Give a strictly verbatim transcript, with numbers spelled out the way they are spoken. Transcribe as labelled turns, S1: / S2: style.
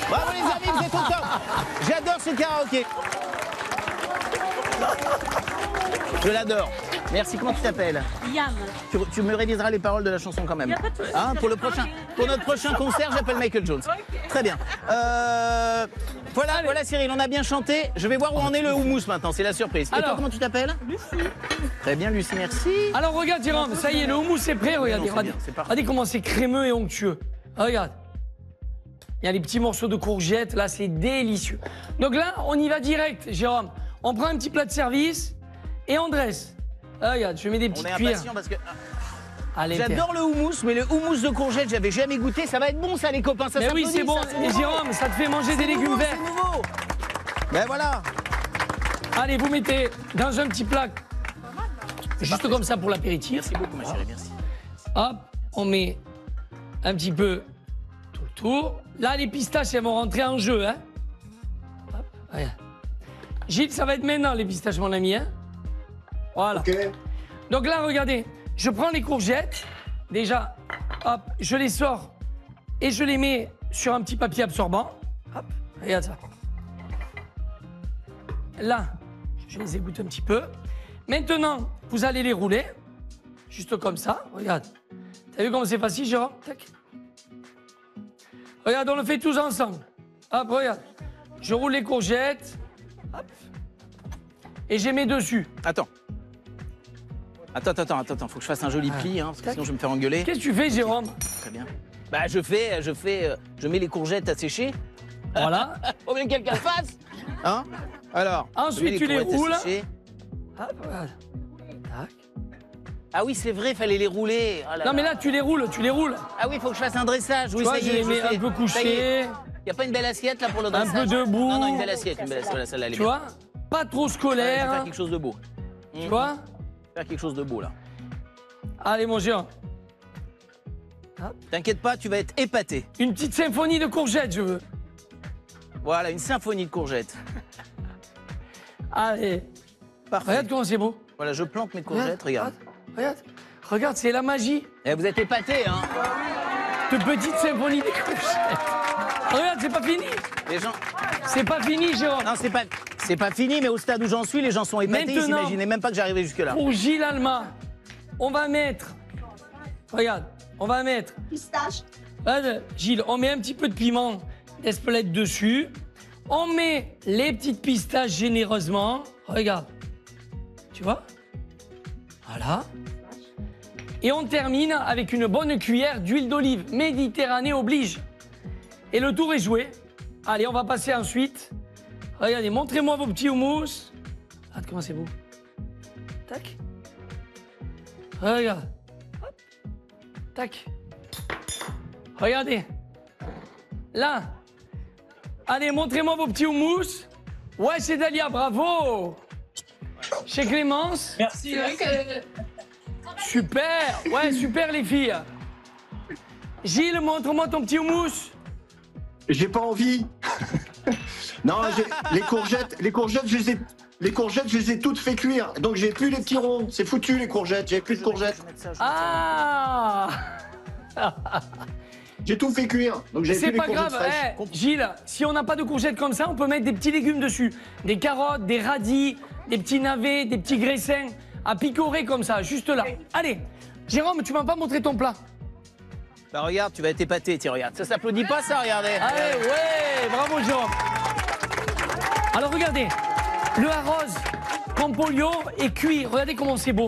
S1: Bravo les amis, vous êtes au top. J'adore ce karaoké. Je l'adore. Merci, comment tu t'appelles?
S2: Yann.
S1: Tu, tu me réviseras les paroles de la chanson quand même.
S2: Y a pas de souci.
S1: Hein, pour, le prochain, pour notre prochain concert, j'appelle Michael Jones.
S2: Okay.
S1: Très bien. Euh, voilà, Allez. voilà Cyril, on a bien chanté. Je vais voir où en est le houmous maintenant, c'est la surprise. Et
S3: Alors,
S1: toi, comment tu t'appelles?
S2: Lucie.
S1: Très bien, Lucie, merci.
S3: Alors regarde Jérôme, ça y est, le houmous est prêt, regardez.
S1: Non,
S3: Regardez,
S1: bien,
S3: regardez comment c'est crémeux et onctueux. Regarde. Il y a les petits morceaux de courgettes, là c'est délicieux. Donc là, on y va direct, Jérôme. On prend un petit plat de service et on dresse. Ah, regarde, je mets des petites
S1: On est
S3: cuillères.
S1: impatient parce que...
S3: Allez,
S1: J'adore le houmous, mais le houmous de courgettes, j'avais jamais goûté. Ça va être bon ça les copains, ça
S3: Mais oui, c'est bon.
S1: Ça,
S3: Et
S1: nouveau.
S3: Jérôme, ça te fait manger des légumes
S1: nouveau,
S3: verts.
S1: C'est nouveau. Ben voilà.
S3: Allez, vous mettez dans un petit plat, juste
S1: parfait.
S3: comme ça pour l'apéritif.
S1: Merci beaucoup ma chérie, merci.
S3: Hop, on met un petit peu tout le tour. Là, les pistaches, elles vont rentrer en jeu. Hein. Hop, regarde. Gilles, ça va être maintenant, les pistaches, mon ami. Hein. Voilà.
S4: Ok.
S3: Donc là, regardez, je prends les courgettes. Déjà, hop, je les sors et je les mets sur un petit papier absorbant. Hop, regarde ça. Là, je les égoutte un petit peu. Maintenant, vous allez les rouler. Juste comme ça, regarde. T'as vu comment c'est facile, Jérôme? Tac. Regarde, on le fait tous ensemble. Hop, regarde. Je roule les courgettes. Hop. Et je les mets dessus.
S1: Attends. Attends, attends, attends, attends, faut que je fasse un joli pli, hein, parce que sinon je vais me faire engueuler.
S3: Qu'est-ce que tu fais, Jérôme?
S1: Très bien. Bah je fais, je fais, euh, je mets les courgettes à sécher.
S3: Voilà.
S1: Faut bien que quelqu'un le fasse. Hein? Alors.
S3: Ensuite,
S1: je mets
S3: tu les
S1: courgettes à
S3: roules.
S1: sécher.
S3: Hop, regarde. Tac.
S1: Ah oui, c'est vrai, fallait les rouler. Oh là
S3: Non, mais
S1: là.
S3: là, tu les roules, tu les roules.
S1: Ah oui, faut que je fasse un dressage. Oui,
S3: Tu vois,
S1: ça y
S3: je
S1: est,
S3: les mets
S1: sais.
S3: un peu
S1: Ça y
S3: couchés.
S1: est. Y a pas une belle assiette là pour le
S3: Un
S1: dressage?
S3: peu debout.
S1: Non, non, une belle assiette, une belle assiette. Voilà, celle-là, elle est
S3: Tu
S1: bien.
S3: vois? Pas trop
S1: Ouais, je vais
S3: scolaire.
S1: faire quelque chose de beau.
S3: Tu vois?
S1: Faire quelque chose de beau là.
S3: Allez, mon Jérôme.
S1: T'inquiète pas, tu vas être épaté.
S3: Une petite symphonie de courgettes, je veux.
S1: Voilà, une symphonie de courgettes.
S3: Allez.
S1: Parfait.
S3: Regarde comment c'est beau.
S1: Voilà, je plante mes courgettes, regarde.
S3: Regarde. Regarde, c'est la magie
S1: Et vous êtes épaté, hein?
S3: de petite symphonie des courgettes. Regarde, c'est pas fini.
S1: Les gens.
S3: C'est pas fini, Jérôme.
S1: Non, c'est pas, c'est pas fini, mais au stade où j'en suis, les gens sont épatés. Ils
S3: Maintenant-
S1: s'imaginaient même pas que j'arrivais jusque-là.
S3: Pour Gilles Alma, on va mettre. Regarde, on va mettre.
S2: Pistache.
S3: Regarde, Gilles, on met un petit peu de piment d'Espelette dessus. On met les petites pistaches généreusement. Regarde. Tu vois? Voilà. Et on termine avec une bonne cuillère d'huile d'olive. Méditerranée oblige. Et le tour est joué. Allez, on va passer ensuite. Regardez, montrez-moi vos petits houmous. Regarde comment c'est beau. Tac. Regarde. Hop. Tac. Regardez. Là. Allez, montrez-moi vos petits houmous. Ouais, c'est Dalia, bravo. Chez Clémence.
S5: Merci.
S3: Super. Ouais, super les filles. Gilles, montre-moi ton petit houmous.
S4: J'ai pas envie. Non, j'ai- les courgettes, les courgettes, je les ai, les courgettes, je les ai toutes fait cuire. Donc j'ai plus les petits ronds. C'est foutu les courgettes. J'ai plus de courgettes.
S3: Ah.
S4: J'ai tout fait cuire. Donc j'ai
S3: C'est
S4: plus les
S3: pas
S4: courgettes
S3: grave,
S4: fraîches.
S3: eh, Gilles, si on n'a pas de courgettes comme ça, on peut mettre des petits légumes dessus. Des carottes, des radis, des petits navets, des petits graissins à picorer comme ça, juste là. Allez, Jérôme, tu m'as pas montré ton plat.
S1: Bah regarde, tu vas être épaté, tiens, regarde. Ça s'applaudit pas, ça, regardez.
S3: Allez, ouais, bravo Jérôme. Alors regardez, le arroz Campolio est cuit. Regardez comment c'est beau.